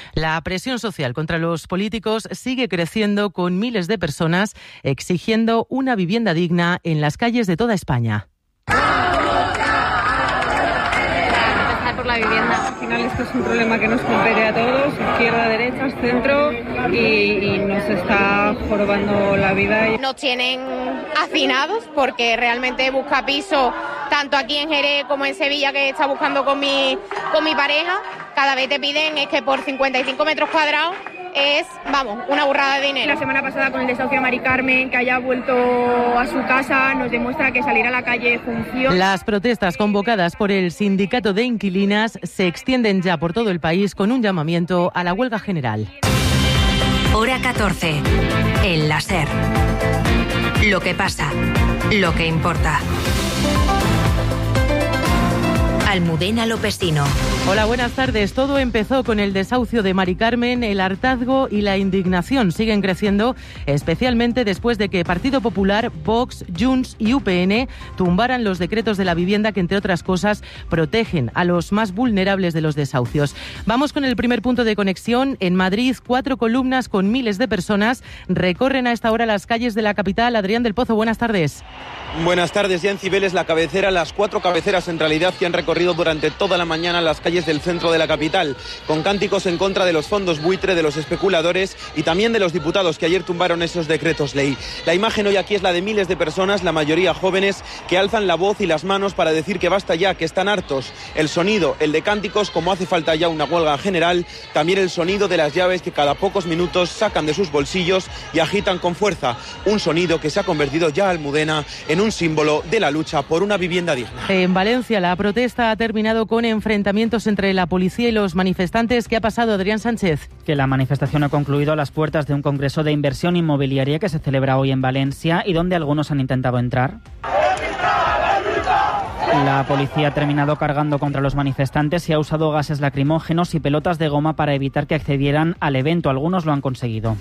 La presión social contra los políticos sigue creciendo, con miles de personas exigiendo una vivienda digna en las calles de toda España. Por la vivienda. Al final esto es un problema que nos compete a todos, izquierda, derecha, centro, y nos está jorobando la vida. Nos tienen hacinados porque realmente busca piso tanto aquí en Jerez como en Sevilla, que está buscando con mi pareja. Cada vez te piden es que por 55 metros cuadrados es, una burrada de dinero. La semana pasada con el desahucio a Mari Carmen, que haya vuelto a su casa, nos demuestra que salir a la calle funciona. Las protestas convocadas por el sindicato de inquilinas se extienden ya por todo el país, con un llamamiento a la huelga general. Hora 14. El La SER. Lo que pasa, lo que importa. Almudena Lopestino. Hola, buenas tardes. Todo empezó con el desahucio de Mari Carmen. El hartazgo y la indignación siguen creciendo, especialmente después de que Partido Popular, Vox, Junts y UPN tumbaran los decretos de la vivienda que, entre otras cosas, protegen a los más vulnerables de los desahucios. Vamos con el primer punto de conexión. En Madrid, 4 columnas con miles de personas recorren a esta hora las calles de la capital. Adrián del Pozo, buenas tardes. Buenas tardes. Ya en Cibeles, la cabecera, las 4 cabeceras en realidad, que han recorrido durante toda la mañana las calles del centro de la capital, con cánticos en contra de los fondos buitre, de los especuladores y también de los diputados que ayer tumbaron esos decretos ley. La imagen hoy aquí es la de miles de personas, la mayoría jóvenes, que alzan la voz y las manos para decir que basta ya, que están hartos. El sonido, el de cánticos, como hace falta ya una huelga general, también el sonido de las llaves que cada pocos minutos sacan de sus bolsillos y agitan con fuerza. Un sonido que se ha convertido ya, Almudena, en un símbolo de la lucha por una vivienda digna. En Valencia, la protesta ha terminado con enfrentamientos entre la policía y los manifestantes. ¿Qué ha pasado, Adrián Sánchez? Que la manifestación ha concluido a las puertas de un congreso de inversión inmobiliaria que se celebra hoy en Valencia y donde algunos han intentado entrar. La policía ha terminado cargando contra los manifestantes y ha usado gases lacrimógenos y pelotas de goma para evitar que accedieran al evento. Algunos lo han conseguido.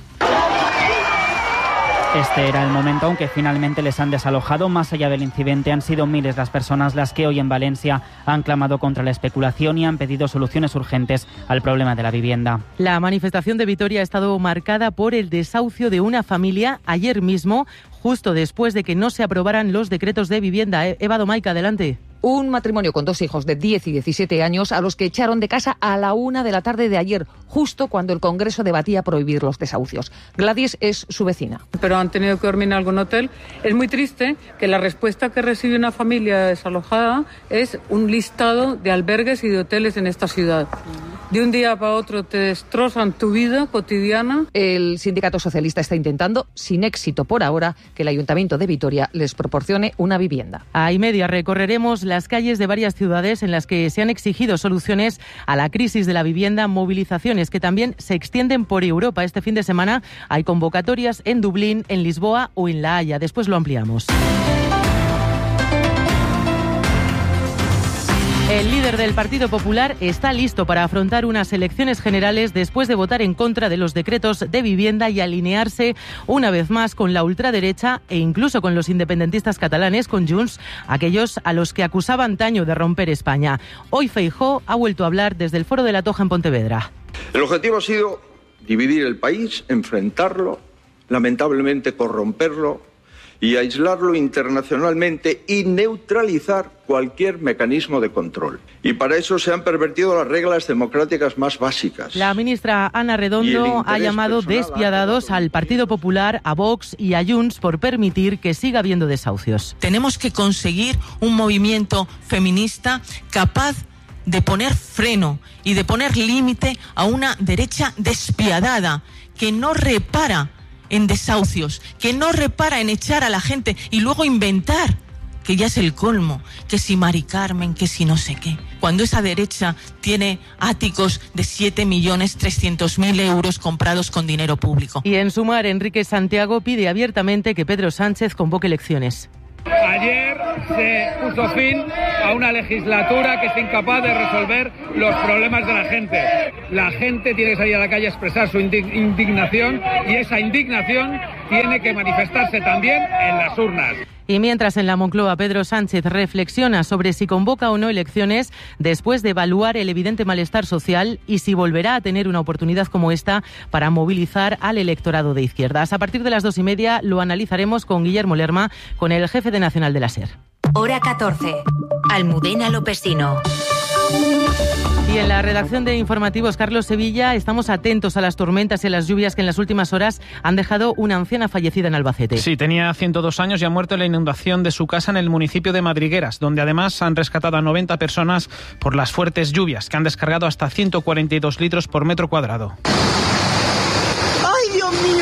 Este era el momento, aunque finalmente les han desalojado. Más allá del incidente, han sido miles las personas las que hoy en Valencia han clamado contra la especulación y han pedido soluciones urgentes al problema de la vivienda. La manifestación de Vitoria ha estado marcada por el desahucio de una familia ayer mismo, justo después de que no se aprobaran los decretos de vivienda. Eva Domaica, adelante. Un matrimonio con 2 hijos de 10 y 17 años a los que echaron de casa a la 1 de la tarde de ayer, justo cuando el Congreso debatía prohibir los desahucios. Gladys es su vecina. Pero han tenido que dormir en algún hotel. Es muy triste que la respuesta que recibe una familia desalojada es un listado de albergues y de hoteles en esta ciudad. De un día para otro te destrozan tu vida cotidiana. El sindicato socialista está intentando, sin éxito por ahora, que el Ayuntamiento de Vitoria les proporcione una vivienda. A y media recorreremos las calles de varias ciudades en las que se han exigido soluciones a la crisis de la vivienda, movilizaciones que también se extienden por Europa. Este fin de semana hay convocatorias en Dublín, en Lisboa o en La Haya. Después lo ampliamos. El líder del Partido Popular está listo para afrontar unas elecciones generales después de votar en contra de los decretos de vivienda y alinearse una vez más con la ultraderecha e incluso con los independentistas catalanes, con Junts, aquellos a los que acusaba antaño de romper España. Hoy Feijóo ha vuelto a hablar desde el Foro de la Toja en Pontevedra. El objetivo ha sido dividir el país, enfrentarlo, lamentablemente corromperlo y aislarlo internacionalmente y neutralizar cualquier mecanismo de control. Y para eso se han pervertido las reglas democráticas más básicas. La ministra Ana Redondo ha llamado despiadados al Partido Popular, a Vox y a Junts por permitir que siga habiendo desahucios. Tenemos que conseguir un movimiento feminista capaz de poner freno y de poner límite a una derecha despiadada que no repara en desahucios, que no repara en echar a la gente y luego inventar, que ya es el colmo, que si Mari Carmen, que si no sé qué. Cuando esa derecha tiene áticos de 7.300.000 euros comprados con dinero público. Y en Sumar, Enrique Santiago pide abiertamente que Pedro Sánchez convoque elecciones. Ayer se puso fin a una legislatura que es incapaz de resolver los problemas de la gente. La gente tiene que salir a la calle a expresar su indignación y esa indignación tiene que manifestarse también en las urnas. Y mientras en la Moncloa Pedro Sánchez reflexiona sobre si convoca o no elecciones después de evaluar el evidente malestar social y si volverá a tener una oportunidad como esta para movilizar al electorado de izquierdas. A partir de las 2:30 lo analizaremos con Guillermo Lerma, con el jefe de Nacional de la SER. Hora 14. Almudena Lopesino. Y en la redacción de informativos, Carlos Sevilla, estamos atentos a las tormentas y a las lluvias que en las últimas horas han dejado una anciana fallecida en Albacete. Sí, tenía 102 años y ha muerto en la inundación de su casa en el municipio de Madrigueras, donde además han rescatado a 90 personas por las fuertes lluvias, que han descargado hasta 142 litros por metro cuadrado. ¡Ay, Dios mío!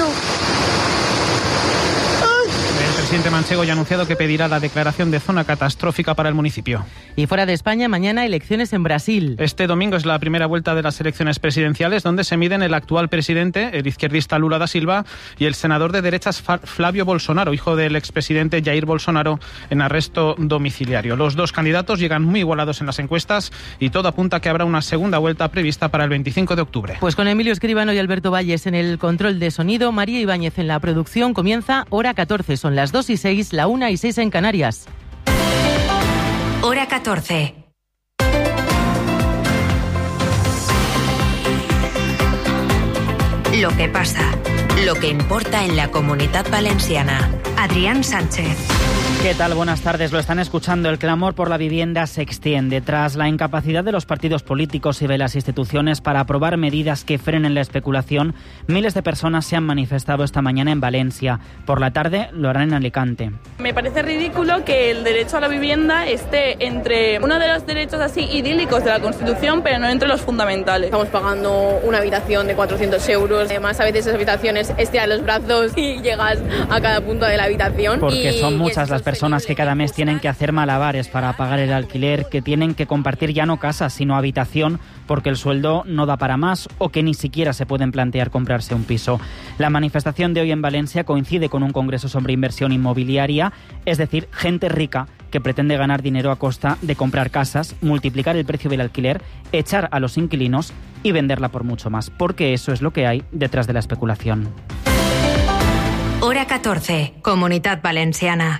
El presidente manchego ya ha anunciado que pedirá la declaración de zona catastrófica para el municipio. Y fuera de España, mañana elecciones en Brasil. Este domingo es la primera vuelta de las elecciones presidenciales, donde se miden el actual presidente, el izquierdista Lula da Silva, y el senador de derechas Flavio Bolsonaro, hijo del expresidente Jair Bolsonaro, en arresto domiciliario. Los dos candidatos llegan muy igualados en las encuestas y todo apunta a que habrá una segunda vuelta prevista para el 25 de octubre. Pues con Emilio Escribano y Alberto Valles en el control de sonido, María Ibáñez en la producción, comienza Hora 14. Son las 2:06, la 1:06 en Canarias. Hora 14. Lo que pasa, lo que importa en la Comunitat Valenciana. Adrián Sánchez. ¿Qué tal? Buenas tardes. Lo están escuchando. El clamor por la vivienda se extiende. Tras la incapacidad de los partidos políticos y de las instituciones para aprobar medidas que frenen la especulación, miles de personas se han manifestado esta mañana en Valencia. Por la tarde lo harán en Alicante. Me parece ridículo que el derecho a la vivienda esté entre uno de los derechos así idílicos de la Constitución, pero no entre los fundamentales. Estamos pagando una habitación de 400 euros. Además, a veces esas habitaciones estiran los brazos y llegas a cada punto de la habitación. Porque son muchas las personas que cada mes tienen que hacer malabares para pagar el alquiler, que tienen que compartir ya no casa, sino habitación, porque el sueldo no da para más o que ni siquiera se pueden plantear comprarse un piso. La manifestación de hoy en Valencia coincide con un congreso sobre inversión inmobiliaria, es decir, gente rica que pretende ganar dinero a costa de comprar casas, multiplicar el precio del alquiler, echar a los inquilinos y venderla por mucho más, porque eso es lo que hay detrás de la especulación. Hora 14. Comunitat Valenciana.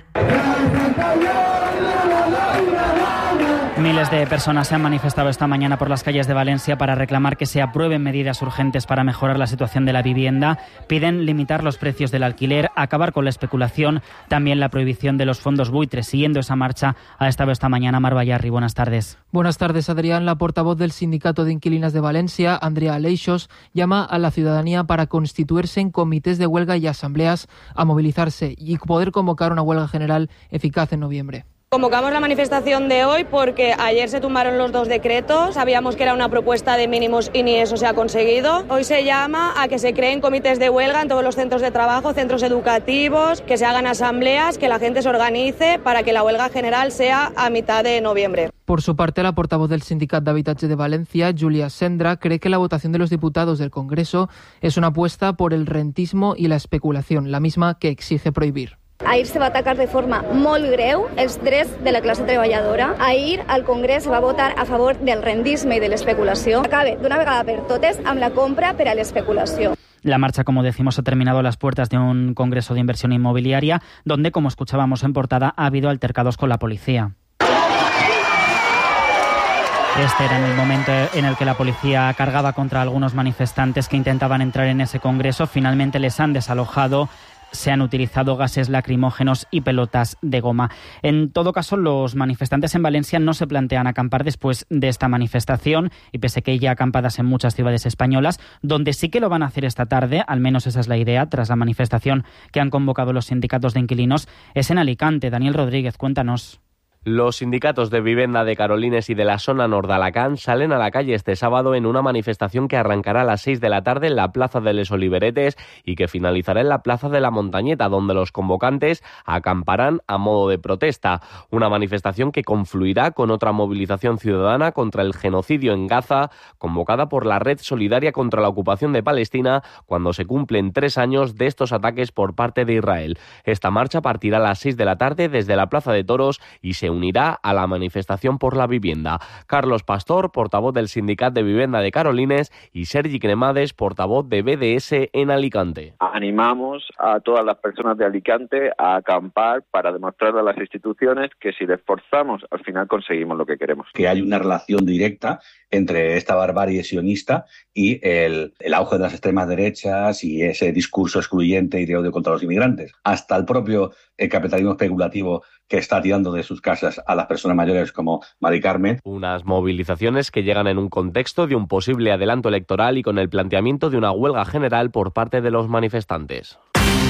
Miles de personas se han manifestado esta mañana por las calles de Valencia para reclamar que se aprueben medidas urgentes para mejorar la situación de la vivienda. Piden limitar los precios del alquiler, acabar con la especulación, también la prohibición de los fondos buitres. Siguiendo esa marcha ha estado esta mañana Mar Bayarri. Buenas tardes. Buenas tardes, Adrián. La portavoz del Sindicato de Inquilinas de Valencia, Andrea Aleixos, llama a la ciudadanía para constituirse en comités de huelga y asambleas, a movilizarse y poder convocar una huelga general eficaz en noviembre. Convocamos la manifestación de hoy porque ayer se tumbaron los dos decretos, sabíamos que era una propuesta de mínimos y ni eso se ha conseguido. Hoy se llama a que se creen comités de huelga en todos los centros de trabajo, centros educativos, que se hagan asambleas, que la gente se organice para que la huelga general sea a mitad de noviembre. Por su parte, la portavoz del Sindicat d'Habitatge de Valencia, Júlia Sendra, cree que la votación de los diputados del Congreso es una apuesta por el rentismo y la especulación, la misma que exige prohibir. Ahir se va atacar de forma molt greu els drets de la classe treballadora. Ahir al Congrés se va votar a favor del rendisme i de l'especulació. Acabe d'una vegada per totes amb la compra per a l'especulació. La marcha, como decimos, ha terminado a las puertas de un congreso de inversión inmobiliaria, donde, como escuchábamos en portada, ha habido altercados con la policía. Este era el momento en el que la policía cargaba contra algunos manifestantes que intentaban entrar en ese congreso. Finalmente les han desalojado. Se han utilizado gases lacrimógenos y pelotas de goma. En todo caso, los manifestantes en Valencia no se plantean acampar después de esta manifestación, y pese a que hay ya acampadas en muchas ciudades españolas, donde sí que lo van a hacer esta tarde, al menos esa es la idea, tras la manifestación que han convocado los sindicatos de inquilinos, es en Alicante. Daniel Rodríguez, cuéntanos. Los sindicatos de vivienda de Carolines y de la zona Nordalacán salen a la calle este sábado en una manifestación que arrancará a las 6 de la tarde en la Plaza de Les Oliveretes y que finalizará en la Plaza de la Montañeta, donde los convocantes acamparán a modo de protesta. Una manifestación que confluirá con otra movilización ciudadana contra el genocidio en Gaza, convocada por la Red Solidaria contra la Ocupación de Palestina, cuando se cumplen 3 años de estos ataques por parte de Israel. Esta marcha partirá a las 6 de la tarde desde la Plaza de Toros y se unirá a la manifestación por la vivienda. Carlos Pastor, portavoz del Sindicat de Vivienda de Carolines, y Sergi Cremades, portavoz de BDS en Alicante. Animamos a todas las personas de Alicante a acampar para demostrarle a las instituciones que si les forzamos, al final conseguimos lo que queremos. Que hay una relación directa entre esta barbarie sionista y el auge de las extremas derechas y ese discurso excluyente y de odio contra los inmigrantes. Hasta el propio capitalismo especulativo que está tirando de sus casas a las personas mayores como Mari Carmen. Unas movilizaciones que llegan en un contexto de un posible adelanto electoral y con el planteamiento de una huelga general por parte de los manifestantes.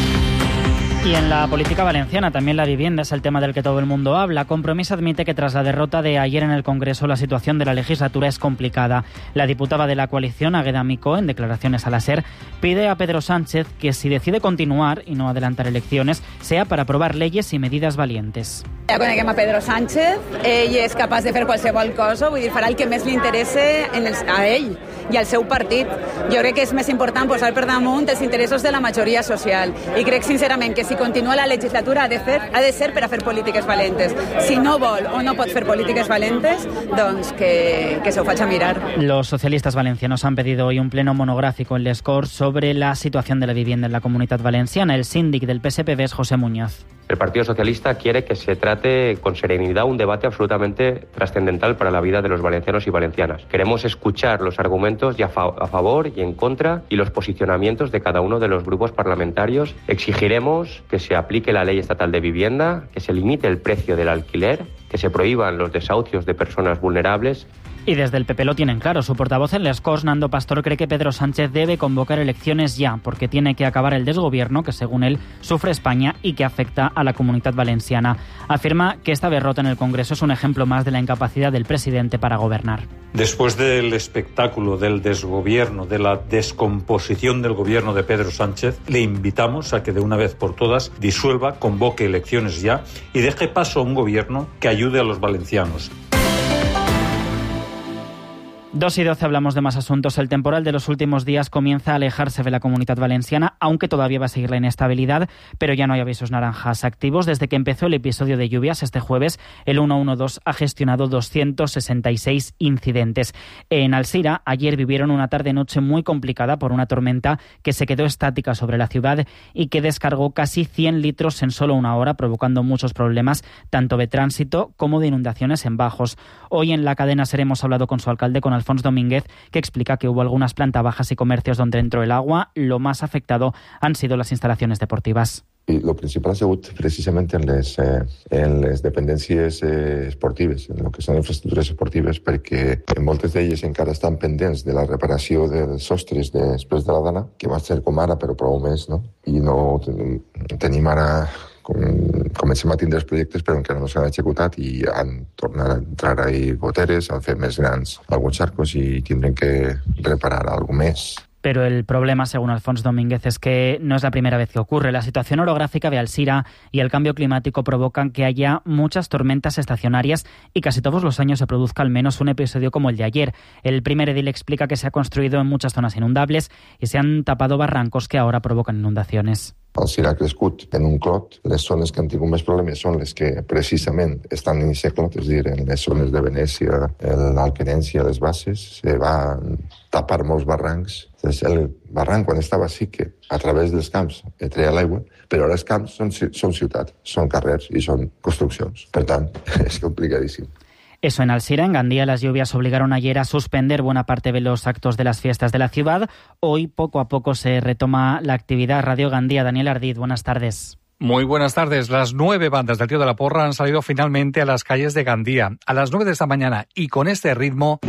Y en la política valenciana también la vivienda es el tema del que todo el mundo habla. Compromís admite que tras la derrota de ayer en el Congreso la situación de la legislatura es complicada. La diputada de la coalición, Águeda Micó, en declaraciones a la SER, pide a Pedro Sánchez que si decide continuar y no adelantar elecciones, sea para aprobar leyes i medidas valientes. Ja coneguem a Pedro Sánchez, ell és capaç de fer qualsevol cosa, vull dir, farà el que més li interesse a ell i al seu partit. Jo crec que és més important posar per damunt els interessos de la majoria social i crec sincerament que si continua la legislatura ha de ser per a fer polítiques valentes. Si no vol o no pot fer polítiques valentes, doncs que se ho faci mirar. Los socialistas valencianos han pedido hoy un pleno monográfico en Les Corts sobre la situación de la vivienda en la Comunidad Valenciana. El síndic del PSPV es José Muñoz. El Partido Socialista quiere que se trate con serenidad un debate absolutamente trascendental para la vida de los valencianos y valencianas. Queremos escuchar los argumentos a favor y en contra y los posicionamientos de cada uno de los grupos parlamentarios. Exigiremos que se aplique la Ley Estatal de Vivienda, que se limite el precio del alquiler, que se prohíban los desahucios de personas vulnerables. Y desde el PP lo tienen claro. Su portavoz en Les Corts, Nando Pastor, cree que Pedro Sánchez debe convocar elecciones ya, porque tiene que acabar el desgobierno que, según él, sufre España y que afecta a la Comunidad Valenciana. Afirma que esta derrota en el Congreso es un ejemplo más de la incapacidad del presidente para gobernar. Después del espectáculo del desgobierno, de la descomposición del gobierno de Pedro Sánchez, le invitamos a que de una vez por todas disuelva, convoque elecciones ya y deje paso a un gobierno que ayude a los valencianos. 2:12 hablamos de más asuntos. El temporal de los últimos días comienza a alejarse de la Comunidad Valenciana, aunque todavía va a seguir la inestabilidad, pero ya no hay avisos naranjas activos. Desde que empezó el episodio de lluvias este jueves, el 112 ha gestionado 266 incidentes. En Alzira, ayer vivieron una tarde-noche muy complicada por una tormenta que se quedó estática sobre la ciudad y que descargó casi 100 litros en solo una hora, provocando muchos problemas, tanto de tránsito como de inundaciones en bajos. Hoy en la cadena SER hemos hablado con su alcalde, con Alfonso Domínguez, que explica que hubo algunas plantas bajas y comercios donde entró el agua. Lo más afectado han sido las instalaciones deportivas. I el principal ha sigut precisament en les dependències esportives, en el que són infraestructures esportives, perquè moltes d'elles encara estan pendents de la reparació dels sostres després de la dana, que va ser com ara, però prou més, no? I no tenim ara... Comencem a tindre els projectes però encara no s'han executat i han tornat a entrar ahí goteres, han fet més grans alguns arcos i tindrem que reparar alguna més. Pero el problema, según Alfonso Domínguez, es que no es la primera vez que ocurre. La situación orográfica de Alzira y el cambio climático provocan que haya muchas tormentas estacionarias y casi todos los años se produzca al menos un episodio como el de ayer. El primer edil explica que se ha construido en muchas zonas inundables y se han tapado barrancos que ahora provocan inundaciones. Alzira ha crescut en un clot. Les zones que han tingut més problemes són les que precisament estan en aquest clot, és a dir, en les zones de Venècia, l'Alquerència, les Basses, se van tapar molts barrancs. El barranc, quan estava sí que a través dels camps treia l'aigua, però ara els camps són ciutat, són carrers i són construccions. Per tant, és complicadíssim. Eso en Alzira. En Gandía las lluvias obligaron ayer a suspender buena parte de los actos de las fiestas de la ciudad. Hoy poco a poco se retoma la actividad. Radio Gandía, Daniel Ardid, buenas tardes. Muy buenas tardes. Las 9 bandas del Tío de la Porra han salido finalmente a las calles de Gandía a las 9 de esta mañana y con este ritmo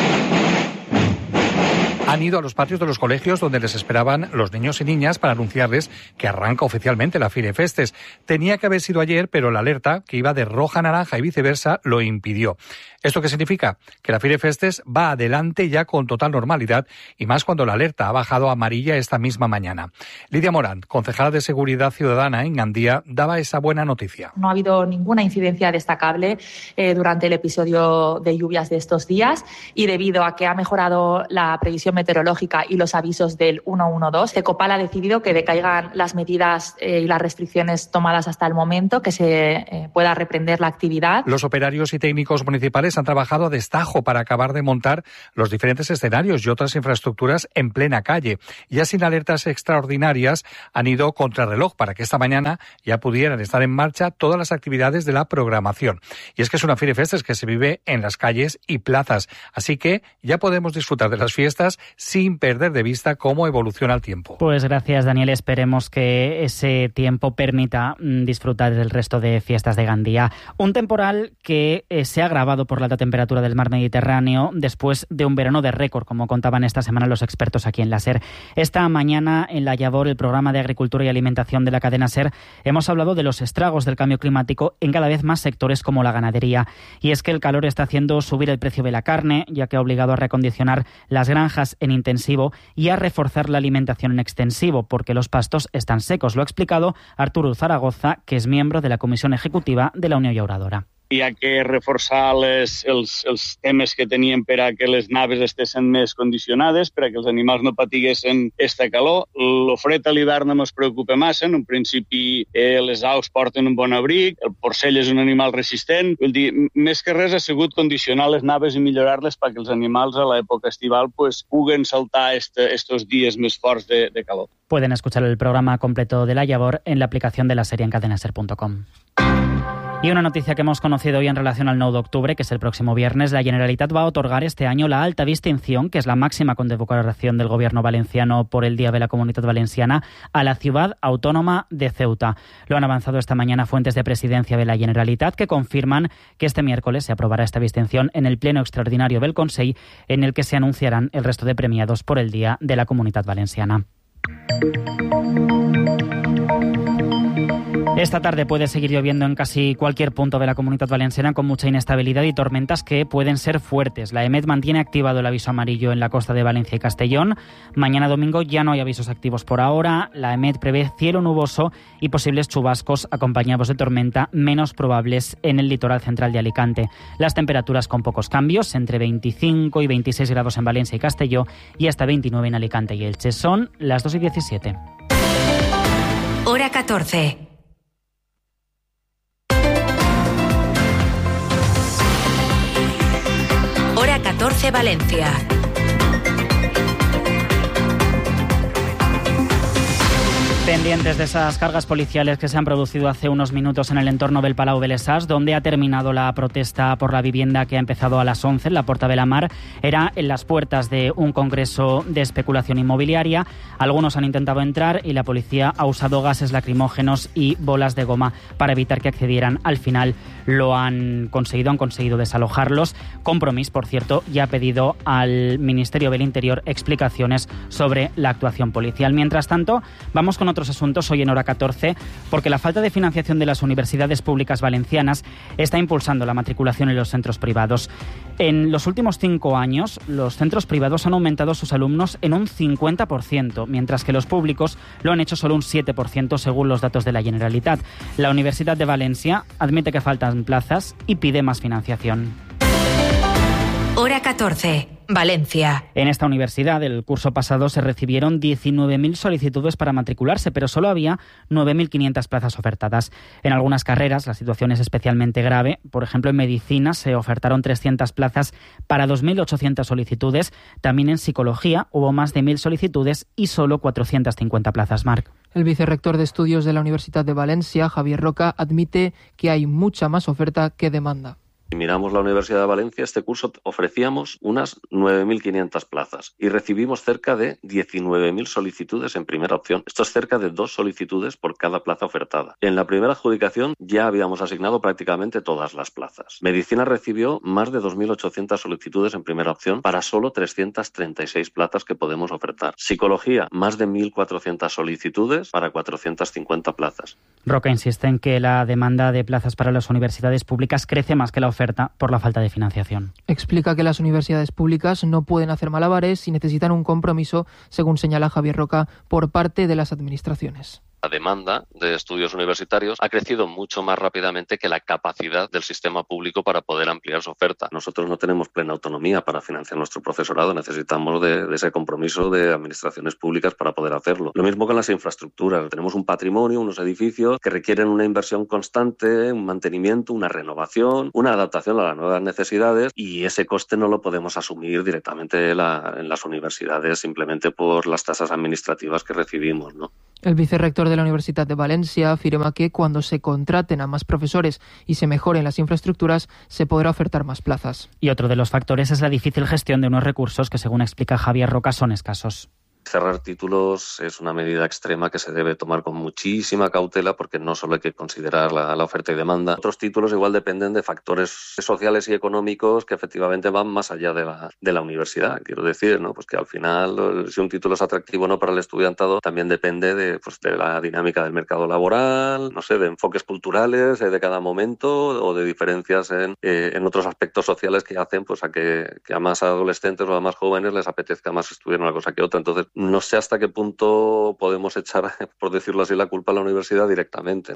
han ido a los patios de los colegios donde les esperaban los niños y niñas para anunciarles que arranca oficialmente la Firefestes. Tenía que haber sido ayer, pero la alerta, que iba de roja a naranja y viceversa, lo impidió. ¿Esto qué significa? Que la Firefestes va adelante ya con total normalidad y más cuando la alerta ha bajado a amarilla esta misma mañana. Lidia Morán, concejala de Seguridad Ciudadana en Gandía, daba esa buena noticia. No ha habido ninguna incidencia destacable durante el episodio de lluvias de estos días y debido a que ha mejorado la previsión meteorológica y los avisos del 112. Ecopal ha decidido que decaigan las medidas y las restricciones tomadas hasta el momento, que se pueda reprender la actividad. Los operarios y técnicos municipales han trabajado a destajo para acabar de montar los diferentes escenarios y otras infraestructuras en plena calle. Ya sin alertas extraordinarias han ido contrarreloj para que esta mañana ya pudieran estar en marcha todas las actividades de la programación. Y es que es una Firefestes que se vive en las calles y plazas, así que ya podemos disfrutar de las fiestas sin perder de vista cómo evoluciona el tiempo. Pues gracias, Daniel. Esperemos que ese tiempo permita disfrutar del resto de fiestas de Gandía. Un temporal que se ha agravado por la alta temperatura del mar Mediterráneo después de un verano de récord, como contaban esta semana los expertos aquí en la SER. Esta mañana en la Llavor, el programa de Agricultura y Alimentación de la cadena SER, hemos hablado de los estragos del cambio climático en cada vez más sectores como la ganadería. Y es que el calor está haciendo subir el precio de la carne, ya que ha obligado a recondicionar las granjas en intensivo y a reforzar la alimentación en extensivo, porque los pastos están secos. Lo ha explicado Arturo Zaragoza, que es miembro de la Comisión Ejecutiva de la Unió Llauradora. Hi ha que reforçar els temes que teníem per a que les naves estessin més condicionades, per a que els animals no patiguessin esta calor. El fred a l'hivern no ens preocupa massa. En un principi les aus porten un bon abric, el porcell és un animal resistent. Vull dir, més que res ha sigut condicionar les naves i millorar-les perquè els animals a l'època estival puguen saltar estos dies més forts de calor. Pueden escuchar el programa completo de La Llavor en la aplicación de la serie en cadenaser.com. Y una noticia que hemos conocido hoy en relación al 9 de octubre, que es el próximo viernes. La Generalitat va a otorgar este año la alta distinción, que es la máxima condecoración del gobierno valenciano por el Día de la Comunitat Valenciana, a la ciudad autónoma de Ceuta. Lo han avanzado esta mañana fuentes de presidencia de la Generalitat, que confirman que este miércoles se aprobará esta distinción en el pleno extraordinario del Consell, en el que se anunciarán el resto de premiados por el Día de la Comunitat Valenciana. Esta tarde puede seguir lloviendo en casi cualquier punto de la Comunitat Valenciana con mucha inestabilidad y tormentas que pueden ser fuertes. La EMET mantiene activado el aviso amarillo en la costa de Valencia y Castellón. Mañana domingo ya no hay avisos activos por ahora. La EMET prevé cielo nuboso y posibles chubascos acompañados de tormenta menos probables en el litoral central de Alicante. Las temperaturas con pocos cambios, entre 25 y 26 grados en Valencia y Castelló y hasta 29 en Alicante y Elche. Son las 2:17. Hora 14. Hora 14 Valencia. Pendientes de esas cargas policiales que se han producido hace unos minutos en el entorno del Palau de les Arts, donde ha terminado la protesta por la vivienda que ha empezado a las 11 en la Porta de la Mar. Era en las puertas de un congreso de especulación inmobiliaria. Algunos han intentado entrar y la policía ha usado gases lacrimógenos y bolas de goma para evitar que accedieran. Al final lo han conseguido desalojarlos. Compromís, por cierto, ya ha pedido al Ministerio del Interior explicaciones sobre la actuación policial. Mientras tanto, vamos con otros asuntos hoy en Hora 14, porque la falta de financiación de las universidades públicas valencianas está impulsando la matriculación en los centros privados. En los últimos 5 años, los centros privados han aumentado sus alumnos en un 50%, mientras que los públicos lo han hecho solo un 7%, según los datos de la Generalitat. La Universidad de Valencia admite que faltan plazas y pide más financiación. Hora 14. Valencia. En esta universidad, el curso pasado se recibieron 19.000 solicitudes para matricularse, pero solo había 9.500 plazas ofertadas. En algunas carreras la situación es especialmente grave. Por ejemplo, en medicina se ofertaron 300 plazas para 2.800 solicitudes. También en psicología hubo más de 1.000 solicitudes y solo 450 plazas, Marc. El vicerrector de estudios de la Universidad de Valencia, Javier Roca, admite que hay mucha más oferta que demanda. Si miramos la Universidad de Valencia, este curso ofrecíamos unas 9.500 plazas y recibimos cerca de 19.000 solicitudes en primera opción. Esto es cerca de 2 solicitudes por cada plaza ofertada. En la primera adjudicación ya habíamos asignado prácticamente todas las plazas. Medicina recibió más de 2.800 solicitudes en primera opción para solo 336 plazas que podemos ofertar. Psicología, más de 1.400 solicitudes para 450 plazas. Roca insiste en que la demanda de plazas para las universidades públicas crece más que la oferta por la falta de financiación. Explica que las universidades públicas no pueden hacer malabares y necesitan un compromiso, según señala Javier Roca, por parte de las administraciones. La demanda de estudios universitarios ha crecido mucho más rápidamente que la capacidad del sistema público para poder ampliar su oferta. Nosotros no tenemos plena autonomía para financiar nuestro profesorado, necesitamos de ese compromiso de administraciones públicas para poder hacerlo. Lo mismo con las infraestructuras. Tenemos un patrimonio, unos edificios que requieren una inversión constante, un mantenimiento, una renovación, una adaptación a las nuevas necesidades, y ese coste no lo podemos asumir directamente en las universidades simplemente por las tasas administrativas que recibimos, ¿no? El vicerrector de la Universitat de Valencia afirma que cuando se contraten a más profesores y se mejoren las infraestructuras, se podrá ofertar más plazas. Y otro de los factores es la difícil gestión de unos recursos que, según explica Javier Roca, son escasos. Cerrar títulos es una medida extrema que se debe tomar con muchísima cautela, porque no solo hay que considerar la oferta y demanda. Otros títulos igual dependen de factores sociales y económicos que efectivamente van más allá de la universidad. Quiero decir, ¿no? Pues que al final, si un título es atractivo o no para el estudiantado, también depende de la dinámica del mercado laboral, no sé, de enfoques culturales de cada momento, o de diferencias en otros aspectos sociales que hacen pues a que a más adolescentes o a más jóvenes les apetezca más estudiar una cosa que otra. Entonces, no sé hasta qué punto podemos echar, por decirlo así, la culpa a la universidad directamente.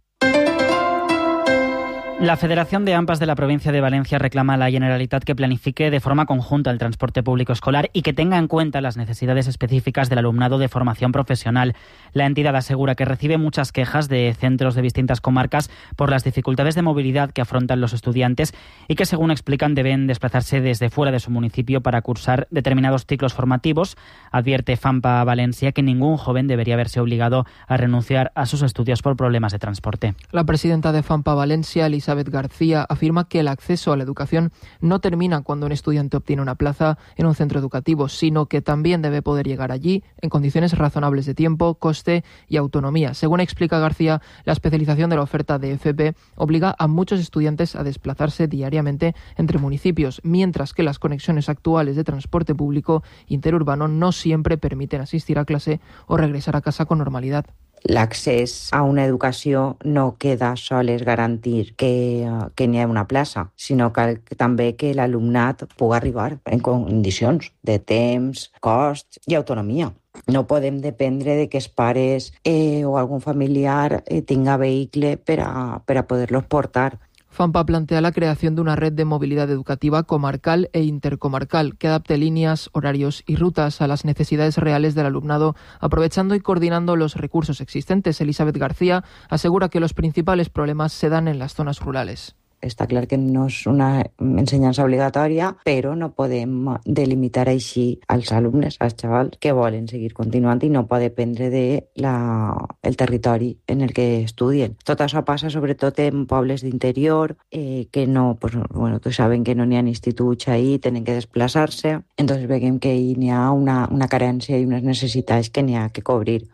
La Federación de AMPAs de la provincia de Valencia reclama a la Generalitat que planifique de forma conjunta el transporte público escolar y que tenga en cuenta las necesidades específicas del alumnado de formación profesional. La entidad asegura que recibe muchas quejas de centros de distintas comarcas por las dificultades de movilidad que afrontan los estudiantes y que, según explican, deben desplazarse desde fuera de su municipio para cursar determinados ciclos formativos. Advierte FAMPA Valencia que ningún joven debería verse obligado a renunciar a sus estudios por problemas de transporte. La presidenta de FAMPA Valencia, Elizabeth García, afirma que el acceso a la educación no termina cuando un estudiante obtiene una plaza en un centro educativo, sino que también debe poder llegar allí en condiciones razonables de tiempo, coste y autonomía. Según explica García, la especialización de la oferta de FP obliga a muchos estudiantes a desplazarse diariamente entre municipios, mientras que las conexiones actuales de transporte público interurbano no siempre permiten asistir a clase o regresar a casa con normalidad. L'accés a una educació no queda sols garantir que n'hi ha una plaça, sinó que també que l'alumnat pugui arribar en condicions de temps, cost i autonomia. No podem dependre de que els pares o algun familiar tinga vehicle per a poder-los portar. FAMPA plantea la creación de una red de movilidad educativa comarcal e intercomarcal que adapte líneas, horarios y rutas a las necesidades reales del alumnado, aprovechando y coordinando los recursos existentes. Elizabeth García asegura que los principales problemas se dan en las zonas rurales. Està clar que no és una ensenyança obligatòria, però no podem delimitar així als alumnes, als xavals que volen seguir continuant i no pot dependre del territori en el que estudien. Tot això passa sobretot en pobles d'interior que no, tots saben que no n'hi ha instituts ahí, tenen que desplaçar-se. Entonces veiem que n'hi ha una carència i unes necessitats que n'hi ha que cobrir.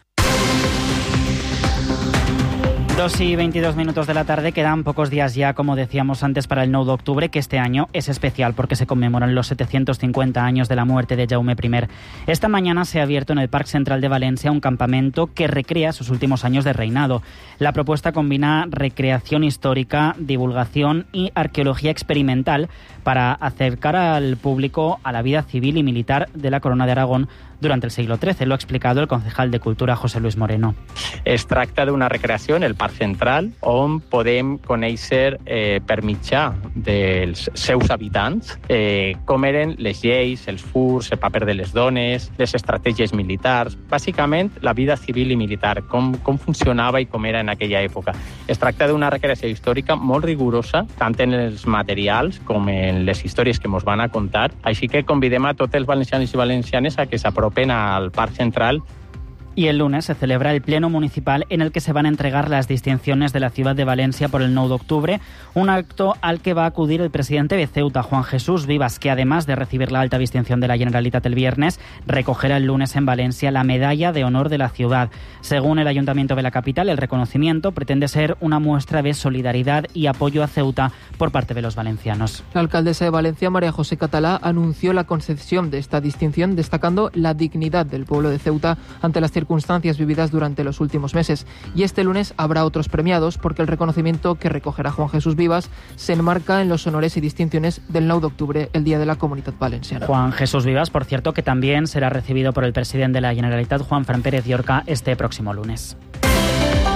2:22 de la tarde, quedan pocos días ya, como decíamos antes, para el 9 de octubre, que este año es especial porque se conmemoran los 750 años de la muerte de Jaume I. Esta mañana se ha abierto en el Parc Central de Valencia un campamento que recrea sus últimos años de reinado. La propuesta combina recreación histórica, divulgación y arqueología experimental para acercar al público a la vida civil y militar de la Corona de Aragón durante el siglo XIII. Lo ha explicado el concejal de Cultura, José Luis Moreno. Es tracta d'una recreació en el Parc Central on podem conèixer per mitjà dels seus habitants com eren les lleis, els furs, el paper de les dones, les estratègies militars, bàsicament la vida civil i militar, com funcionava i com era en aquella època. Es tracta d'una recreació històrica molt rigorosa, tant en els materials com en les històries que ens van a contar, així que convidem a tots els valencians i valencianes a que s'apropen al Parc Central. Y el lunes se celebra el Pleno Municipal en el que se van a entregar las distinciones de la ciudad de Valencia por el 9 de octubre, un acto al que va a acudir el presidente de Ceuta, Juan Jesús Vivas, que además de recibir la alta distinción de la Generalitat el viernes, recogerá el lunes en Valencia la Medalla de Honor de la ciudad. Según el Ayuntamiento de la capital, el reconocimiento pretende ser una muestra de solidaridad y apoyo a Ceuta por parte de los valencianos. La alcaldesa de Valencia, María José Catalá, anunció la concesión de esta distinción, destacando la dignidad del pueblo de Ceuta ante las circunstancias vividas durante los últimos meses. Y este lunes habrá otros premiados porque el reconocimiento que recogerá Juan Jesús Vivas se enmarca en los honores y distinciones del 9 de octubre, el Día de la Comunitat Valenciana. Juan Jesús Vivas, por cierto, que también será recibido por el presidente de la Generalitat, Juan Fran Pérez Llorca, este próximo lunes.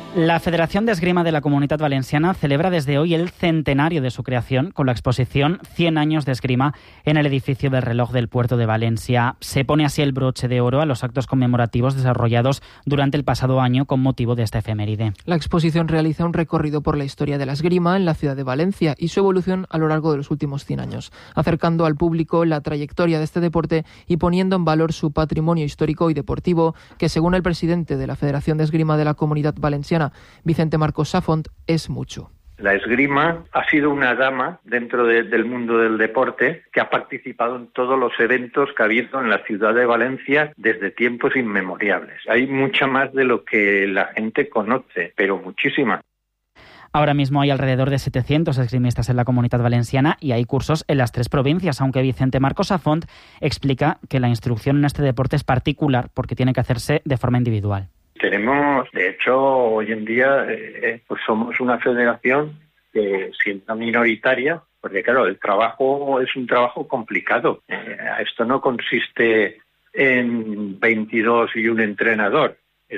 La Federación de Esgrima de la Comunitat Valenciana celebra desde hoy el centenario de su creación con la exposición 100 años de esgrima en el edificio del reloj del puerto de Valencia. Se pone así el broche de oro a los actos conmemorativos desarrollados durante el pasado año con motivo de esta efeméride. La exposición realiza un recorrido por la historia de la esgrima en la ciudad de Valencia y su evolución a lo largo de los últimos 100 años, acercando al público la trayectoria de este deporte y poniendo en valor su patrimonio histórico y deportivo, que según el presidente de la Federación de Esgrima de la Comunitat Valenciana, Vicente Marcos Safont, es mucho. La esgrima ha sido una dama dentro del mundo del deporte que ha participado en todos los eventos que ha habido en la ciudad de Valencia desde tiempos inmemoriales. Hay mucha más de lo que la gente conoce, pero muchísima. Ahora mismo hay alrededor de 700 esgrimistas en la Comunitat Valenciana y hay cursos en las 3 provincias, aunque Vicente Marcos Safont explica que la instrucción en este deporte es particular porque tiene que hacerse de forma individual. Tenemos, de hecho, hoy en día pues somos una federación que siendo minoritaria, porque claro, el trabajo es un trabajo complicado. Esto no consiste en 22 y un entrenador.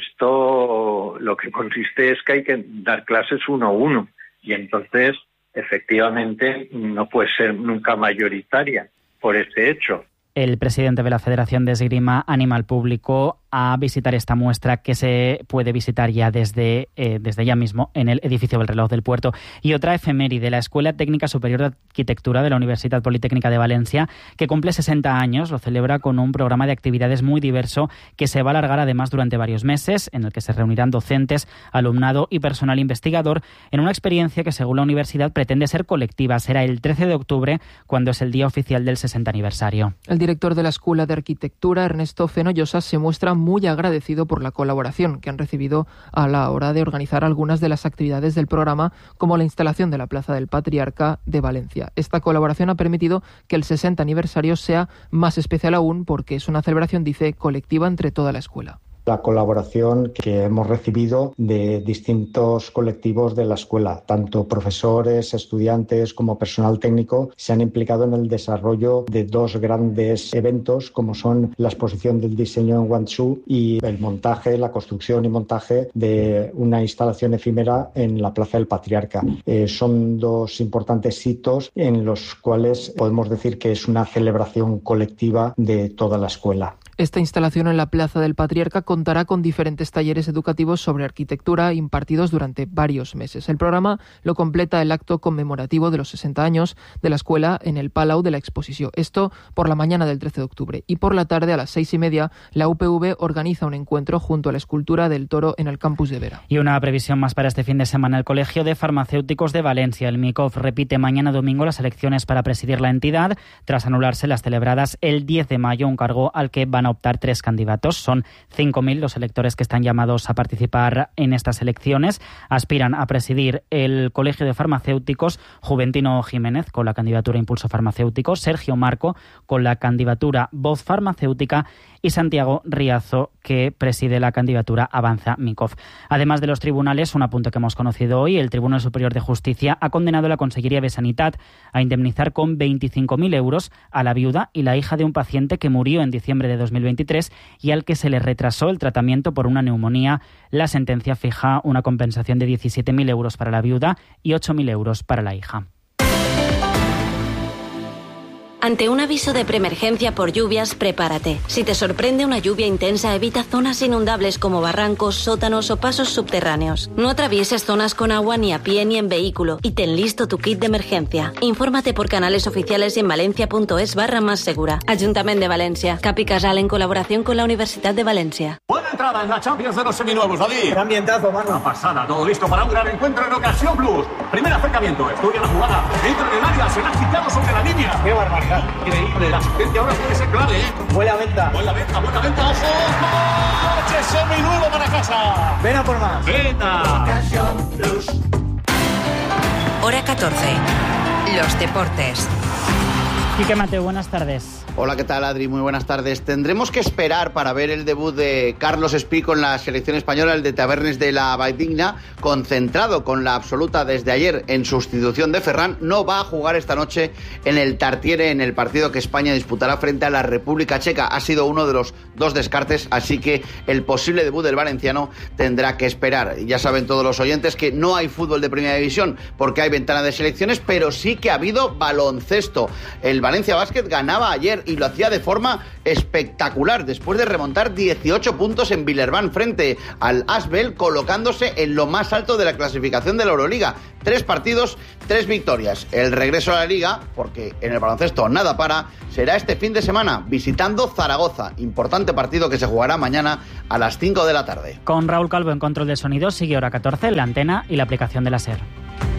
Esto lo que consiste es que hay que dar clases 1 a 1 y entonces efectivamente no puede ser nunca mayoritaria por ese hecho. El presidente de la Federación de Esgrima anima al público a visitar esta muestra que se puede visitar ya desde ya mismo en el edificio del reloj del puerto. Y otra efeméride, la Escuela Técnica Superior de Arquitectura de la Universidad Politécnica de Valencia, que cumple 60 años, lo celebra con un programa de actividades muy diverso que se va a alargar además durante varios meses, en el que se reunirán docentes, alumnado y personal investigador en una experiencia que según la universidad pretende ser colectiva. Será el 13 de octubre, cuando es el día oficial del 60 aniversario. El director de la Escuela de Arquitectura, Ernesto Fenollosa, se muestra muy agradecido por la colaboración que han recibido a la hora de organizar algunas de las actividades del programa, como la instalación de la Plaza del Patriarca de Valencia. Esta colaboración ha permitido que el 60 aniversario sea más especial aún porque es una celebración, dice, colectiva entre toda la escuela. La colaboración que hemos recibido de distintos colectivos de la escuela, tanto profesores, estudiantes como personal técnico, se han implicado en el desarrollo de 2 grandes eventos como son la exposición del diseño en Guangzhou y el montaje, la construcción y montaje de una instalación efímera en la Plaza del Patriarca. Son 2 importantes hitos en los cuales podemos decir que es una celebración colectiva de toda la escuela. Esta instalación en la Plaza del Patriarca contará con diferentes talleres educativos sobre arquitectura impartidos durante varios meses. El programa lo completa el acto conmemorativo de los 60 años de la escuela en el Palau de la Exposición. Esto por la mañana del 13 de octubre. Y por la tarde, a las 6:30, la UPV organiza un encuentro junto a la escultura del toro en el campus de Vera. Y una previsión más para este fin de semana. El Colegio de Farmacéuticos de Valencia, el MICOV, repite mañana domingo las elecciones para presidir la entidad, tras anularse las celebradas el 10 de mayo, un cargo al que van a optar 3 candidatos. Son 5.000 los electores que están llamados a participar en estas elecciones. Aspiran a presidir el Colegio de Farmacéuticos Juventino Jiménez con la candidatura Impulso Farmacéutico, Sergio Marco con la candidatura Voz Farmacéutica y Santiago Riazo, que preside la candidatura Avanza MICOV. Además de los tribunales, un apunte que hemos conocido hoy, el Tribunal Superior de Justicia ha condenado a la Conselleria de Sanitat a indemnizar con 25.000 euros a la viuda y la hija de un paciente que murió en diciembre de 2023 y al que se le retrasó el tratamiento por una neumonía. La sentencia fija una compensación de 17.000 euros para la viuda y 8.000 euros para la hija. Ante un aviso de preemergencia por lluvias, prepárate. Si te sorprende una lluvia intensa, evita zonas inundables como barrancos, sótanos o pasos subterráneos. No atravieses zonas con agua ni a pie ni en vehículo y ten listo tu kit de emergencia. Infórmate por canales oficiales y en valencia.es/mássegura. Ayuntamiento de Valencia. Capi Casal en colaboración con la Universidad de Valencia. Buena entrada en la Champions de los seminuevos, David. Qué ambientazo, mano. Una pasada, todo listo para un gran encuentro en Ocasión Plus. Primer acercamiento, estudia la jugada. Dentro del área, se la ha quitado sobre la línea. Qué barbaridad. Increíble, la asistencia ahora puede ser clave, ¿eh? Buena venta, buena venta, ojo. ¡Coche seminuevo para casa! Ven a por más. ¡Venga! Hora 14. Los deportes. Quique Mateu, buenas tardes. Hola, ¿qué tal, Adri? Muy buenas tardes. Tendremos que esperar para ver el debut de Carlos Espí con la selección española, el de Tavernes de la Valldigna, concentrado con la absoluta desde ayer en sustitución de Ferran. No va a jugar esta noche en el Tartiere, en el partido que España disputará frente a la República Checa. Ha sido uno de los dos descartes, así que el posible debut del valenciano tendrá que esperar. Ya saben todos los oyentes que no hay fútbol de Primera División porque hay ventana de selecciones, pero sí que ha habido baloncesto. El Valencia Basket ganaba ayer y lo hacía de forma espectacular después de remontar 18 puntos en Villeurbanne frente al Asbel, colocándose en lo más alto de la clasificación de la Euroliga. 3 partidos, 3 victorias. El regreso a la Liga, porque en el baloncesto nada para, será este fin de semana visitando Zaragoza. Importante partido que se jugará mañana a las 5 de la tarde. Con Raúl Calvo en control de sonido, sigue Hora 14, la antena y la aplicación de la SER.